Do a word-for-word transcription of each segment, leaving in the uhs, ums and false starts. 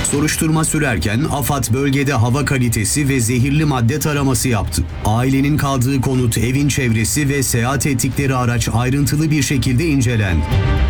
Soruşturma sürerken AFAD bölgede hava kalitesi ve zehirli madde taraması yaptı. Ailenin kaldığı konut, evin çevresi ve seyahat ettikleri araç ayrıntılı bir şekilde incelendi.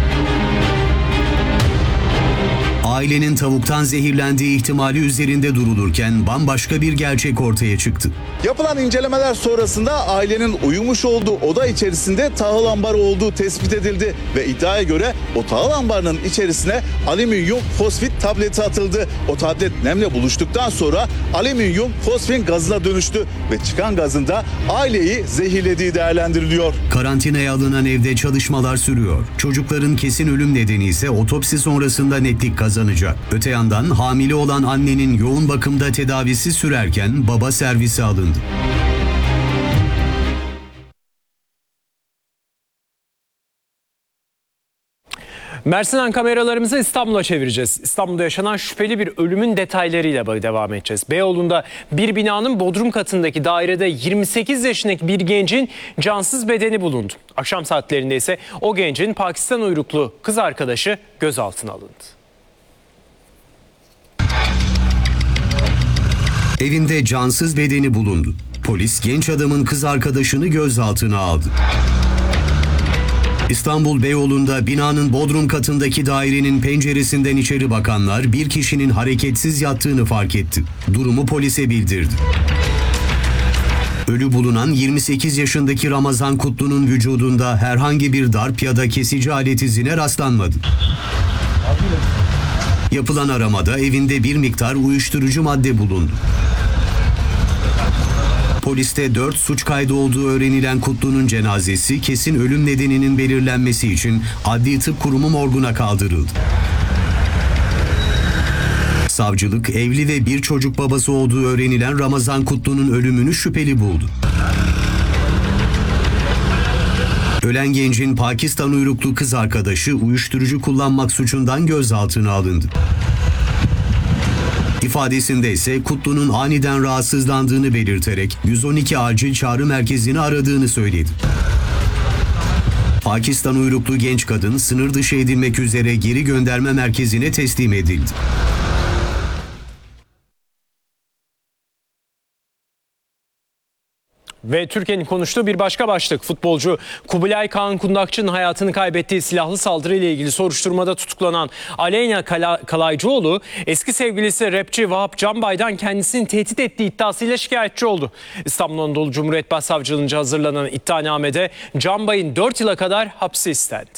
Ailenin tavuktan zehirlendiği ihtimali üzerinde durulurken bambaşka bir gerçek ortaya çıktı. Yapılan incelemeler sonrasında ailenin uyumuş olduğu oda içerisinde tahıl ambarı olduğu tespit edildi ve iddiaya göre o tahıl ambarının içerisine alüminyum fosfit tableti atıldı. O tablet nemle buluştuktan sonra alüminyum fosfin gazına dönüştü ve çıkan gazın da aileyi zehirlediği değerlendiriliyor. Karantinaya alınan evde çalışmalar sürüyor. Çocukların kesin ölüm nedeni ise otopsi sonrasında netlik kazanacak. Öte yandan hamile olan annenin yoğun bakımda tedavisi sürerken baba servise alındı. Mersin'den kameralarımızı İstanbul'a çevireceğiz. İstanbul'da yaşanan şüpheli bir ölümün detaylarıyla devam edeceğiz. Beyoğlu'nda bir binanın bodrum katındaki dairede yirmi sekiz yaşındaki bir gencin cansız bedeni bulundu. Akşam saatlerinde ise o gencin Pakistan uyruklu kız arkadaşı gözaltına alındı. Evinde cansız bedeni bulundu. Polis genç adamın kız arkadaşını gözaltına aldı. İstanbul Beyoğlu'nda binanın bodrum katındaki dairenin penceresinden içeri bakanlar bir kişinin hareketsiz yattığını fark etti. Durumu polise bildirdi. Ölü bulunan yirmi sekiz yaşındaki Ramazan Kutlu'nun vücudunda herhangi bir darp ya da kesici alet izine rastlanmadı. Yapılan aramada evinde bir miktar uyuşturucu madde bulundu. Poliste dört suç kaydı olduğu öğrenilen Kutlu'nun cenazesi kesin ölüm nedeninin belirlenmesi için Adli Tıp Kurumu morguna kaldırıldı. Savcılık evli ve bir çocuk babası olduğu öğrenilen Ramazan Kutlu'nun ölümünü şüpheli buldu. Ölen gencin Pakistan uyruklu kız arkadaşı uyuşturucu kullanmak suçundan gözaltına alındı. İfadesinde ise Kutlu'nun aniden rahatsızlandığını belirterek yüz on iki acil çağrı merkezini aradığını söyledi. Pakistan uyruklu genç kadın sınır dışı edilmek üzere geri gönderme merkezine teslim edildi. Ve Türkiye'nin konuştuğu bir başka başlık. Futbolcu Kubilay Kaan Kundakçı'nın hayatını kaybettiği silahlı saldırıyla ilgili soruşturmada tutuklanan Aleyna Kalaycıoğlu, eski sevgilisi rapçi Vahap Canbay'dan kendisini tehdit ettiği iddiasıyla şikayetçi oldu. İstanbul Anadolu Cumhuriyet Başsavcılığınca hazırlanan iddianamede Canbay'ın dört yıla kadar hapsi istendi.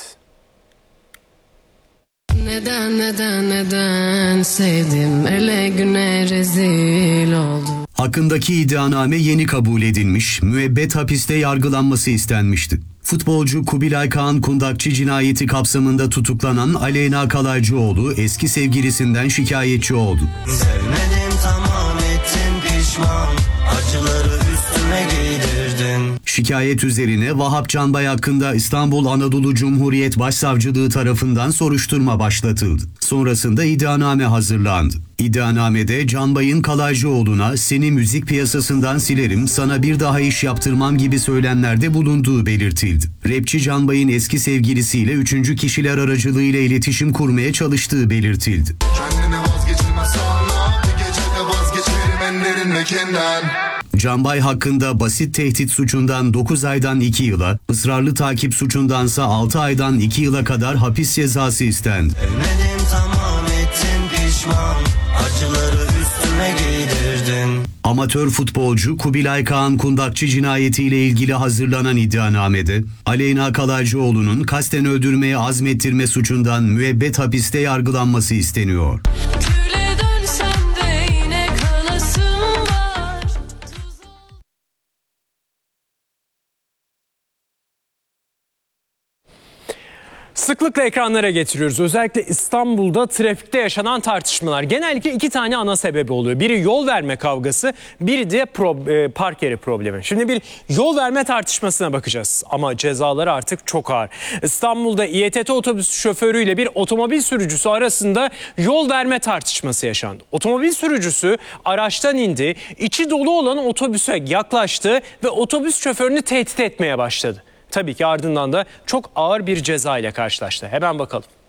Neden neden neden sevdim ele güne rezil oldum. Hakkındaki iddianame yeni kabul edilmiş, müebbet hapiste yargılanması istenmişti. Futbolcu Kubilay Kaan Kundakçı cinayeti kapsamında tutuklanan Aleyna Kalaycıoğlu eski sevgilisinden şikayetçi oldu. Sevmedim tamam ettim pişman, acıları üstüme giydirdin. Şikayet üzerine Vahap Canbay hakkında İstanbul Anadolu Cumhuriyet Başsavcılığı tarafından soruşturma başlatıldı. Sonrasında iddianame hazırlandı. İddianamede Canbay'ın Kalaycıoğlu'na "Seni müzik piyasasından silerim, sana bir daha iş yaptırmam" gibi söylemlerde bulunduğu belirtildi. Rapçi Canbay'ın eski sevgilisiyle üçüncü kişiler aracılığıyla iletişim kurmaya çalıştığı belirtildi. Kendine vazgeçilmez sonra bir gecede vazgeçerim enlerin mekinden. Canbay hakkında basit tehdit suçundan dokuz aydan iki yıla, ısrarlı takip suçundansa altı aydan iki yıla kadar hapis cezası istendi. Sevmedim tamam ettim pişman, acıları üstüme giydirdin. Amatör futbolcu Kubilay Kaan Kundakçı cinayetiyle ilgili hazırlanan iddianamede Aleyna Kalaycıoğlu'nun kasten öldürmeye azmettirme suçundan müebbet hapiste yargılanması isteniyor. Sıklıkla ekranlara getiriyoruz. Özellikle İstanbul'da trafikte yaşanan tartışmalar. Genellikle iki tane ana sebebi oluyor. Biri yol verme kavgası, biri de pro, e, park yeri problemi. Şimdi bir yol verme tartışmasına bakacağız. Ama cezaları artık çok ağır. İstanbul'da İETT otobüs şoförüyle bir otomobil sürücüsü arasında yol verme tartışması yaşandı. Otomobil sürücüsü araçtan indi, içi dolu olan otobüse yaklaştı ve otobüs şoförünü tehdit etmeye başladı. Tabii ki ardından da çok ağır bir ceza ile karşılaştı. Hemen bakalım.